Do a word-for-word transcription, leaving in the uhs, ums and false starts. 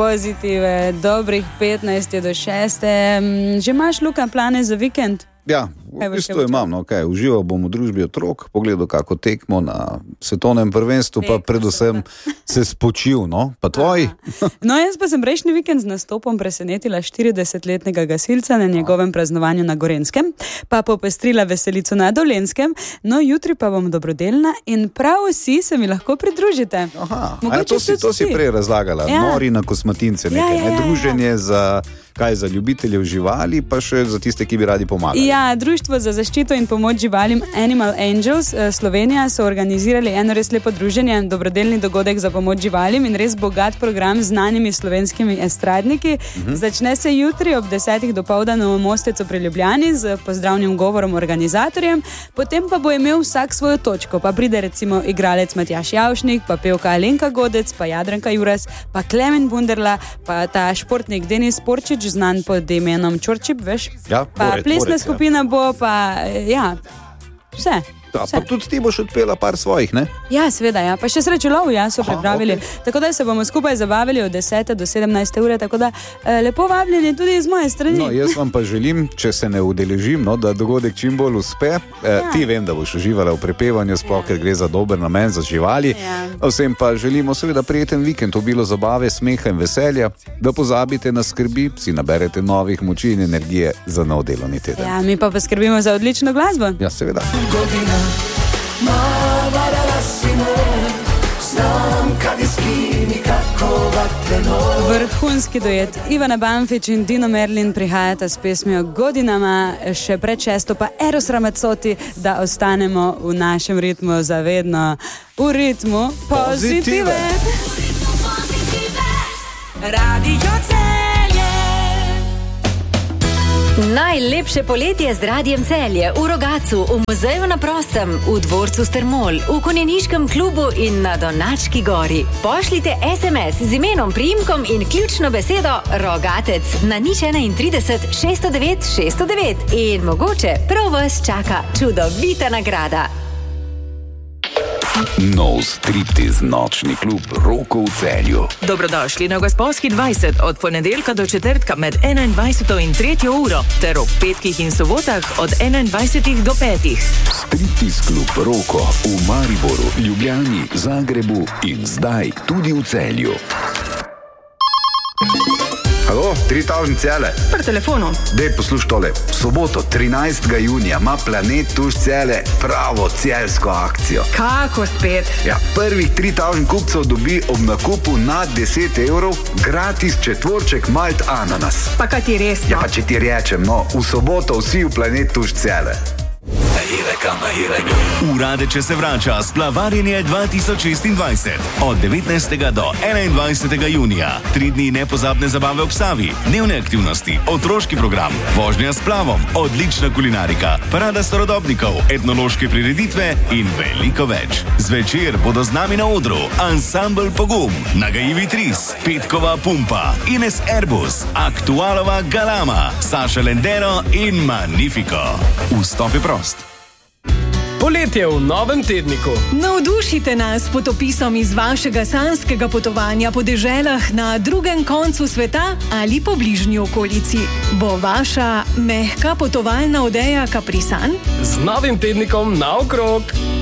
Pozitive, dobrih petnajst do šeste. Že imaš, Luka, plane za vikend? Ja, v bistvu imam, no, okay. Užival bom v družbi otrok, pogledal kako tekmo na svetovnem prvenstvu, pa predvsem se spočil, no, pa tvoji. No, jaz pa sem prejšnji vikend z nastopom presenetila štiridesetletnega gasilca na njegovem praznovanju na Gorenjskem, pa popestrila veselico na Dolenjskem, no, jutri pa bom dobrodelna in prav vsi se mi lahko pridružite. Aha, a to, si, to si prej razlagala, ja. Nori na kosmatince, nekaj, ja, ja, ja, ne, druženje za... Kaj za ljubiteljev živali, pa še za tiste, ki bi radi pomagali. Ja, Društvo za zaščito in pomoč živalim Animal Angels Slovenija so organizirali eno res lepo druženje, dobrodelni dogodek za pomoč živalim in res bogat program z znanimi slovenskimi estradniki. Uh-huh. Začne se jutri ob desetih dopoldan v Mostecu pri Ljubljani z pozdravnim govorom organizatorjem, potem pa bo imel vsak svojo točko, pa pride recimo igralec Matjaž Javšnik, pa pevka Alenka Godec, pa Jadranka Juras, pa Klemen Bunderla, pa ta športnik Denis Porčič, znan pod imenom Čorčip, veš? Ja, pa pored, plesna pored, skupina ja. Bo, pa ja, vse. Da, pa tudi ti boš odpela par svojih, ne? Ja, seveda, ja. Pa še srečelov, ja, so pripravili. Okay. Tako da se bomo skupaj zabavili od desete do sedemnajste ure, tako da eh, lepo vabljeni tudi iz moje strani. No, jaz vam pa želim, če se ne udeležim, no, da dogodek čim bolj uspe. Eh, ja. Ti vem, da boš uživala v prepevanju, sploh, ja. Ker gre za dober namen, za živali. Ja. Vsem pa želimo seveda prijeten vikend, obilo zabave, smeha in veselja, da pozabite na skrbi, si naberete novih moči in energije za nov delovni teden. Ja, mi pa poskrbimo za odlično glasbo. Ja, seveda. Vrhunski duet Ivana Banfić in Dino Merlin prihajata s pesmijo Godinama, še pred šesto pa Eros Ramazzotti, da ostanemo v našem ritmu zavedno, v ritmu pozitive. Radio Celje. Najlepše poletje z Radiem Celje v Rogatcu, v muzeju na prostem, v dvorcu Strmol, v konjeniškem klubu in na Donački gori. Pošljite es em es z imenom, priimkom in ključno besedo Rogatec na nič enaintrideset šeststo devet šeststo devet in mogoče prav vas čaka čudovita nagrada. Nov striptiz nočni klub Roko v Celju. Dobrodošli na Gosposki dvajset od ponedeljka do četrtka med enaindvajseto in tretjo uro ter ob petkih in sobotah od enaindvajsetih do petih. Striptiz klub Roko v Mariboru, Ljubljani, Zagrebu in zdaj tudi v Celju. Halo, tri tisoč Cele. Pri telefonu. Dej, posluš tole. V soboto, trinajstega junija, ima Planet Tuš Cele pravo celsko akcijo. Kako spet? Ja, prvih tri tisoč kupcev dobi ob nakupu nad deset evrov gratis četvorček Malt Ananas. Pa kaj ti res? Ja, pa če ti rečem, no, v soboto vsi v Planet Tuš Cele. Uradeče se vrača Splavarjenje dva tisoč šestindvajset. Od devetnajstega do enaindvajsetega junija. Tri dni nepozabne zabave ob Savi, dnevne aktivnosti, otroški program, vožnja s plavom, odlična kulinarika, parada starodobnikov, etnološke prireditve in veliko več. Zvečer bodo z nami na odru Ansambl Pogum, Nagajivi Tris, Petkova Pumpa, Ines Erbus, Aktualova Galama, Saša Lendero in Magnifico. Vstop je prost. Poletje v novem tedniku. Navdušite nas s potopisom iz vašega sanskega potovanja po deželah na drugem koncu sveta ali po bližnji okolici. Bo vaša mehka potovalna odeja kaprisan? Z novim tednikom naokrog.